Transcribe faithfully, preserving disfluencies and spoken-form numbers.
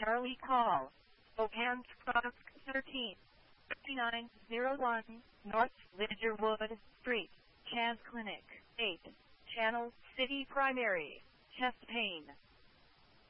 Charlie call. Okansk Product thirteen fifty-nine oh one North Lidgerwood Street, Chaz Clinic, eight. Channel, City Primary, Chest Pain,